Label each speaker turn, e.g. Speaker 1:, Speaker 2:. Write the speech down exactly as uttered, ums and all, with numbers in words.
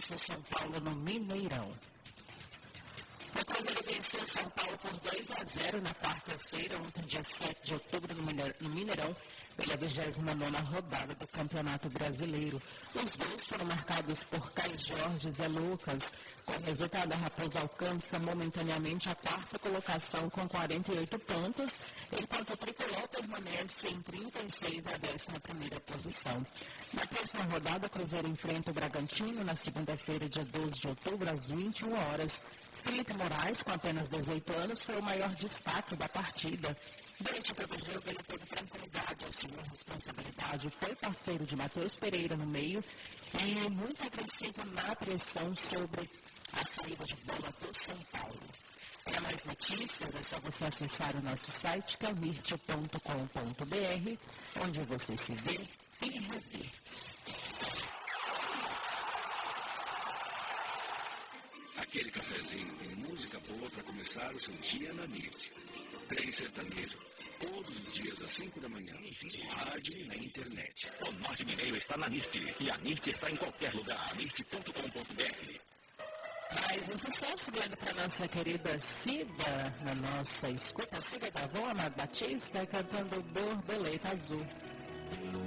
Speaker 1: venceu São Paulo no Mineirão. O Cruzeiro venceu São Paulo por dois a zero na quarta-feira, ontem, dia sete de outubro, no Mineirão, pela vigésima nona rodada do Campeonato Brasileiro. Os gols foram marcados por Caio Jorge e Zé Lucas. Com o resultado, a Raposa alcança momentaneamente a quarta colocação com quarenta e oito pontos, enquanto o Tricolor permanece em trinta e seis na décima primeira posição. Na próxima rodada, o Cruzeiro enfrenta o Bragantino na segunda-feira, dia doze de outubro, às vinte e uma horas. Felipe Moraes, com apenas dezoito anos, foi o maior destaque da partida. Durante todo o jogo, ele teve tranquilidade, assumiu responsabilidade, foi parceiro de Matheus Pereira no meio e muito agressivo na pressão sobre a saída de bola do São Paulo. Para mais notícias, é só você acessar o nosso site, camir ponto com ponto b r, onde você se vê e revê.
Speaker 2: Aquele cafezinho com música boa para começar o seu dia na N I T. Trem sertanejo, todos os dias às cinco da manhã, no rádio e na internet.
Speaker 3: O Norte Mineiro está na N I T e a N I T está em qualquer lugar. N I T ponto com ponto b r.
Speaker 1: Mais um sucesso grande para nossa querida Cida, na nossa escuta. Cida gravou, Amado Batista, cantando Borboleta Azul.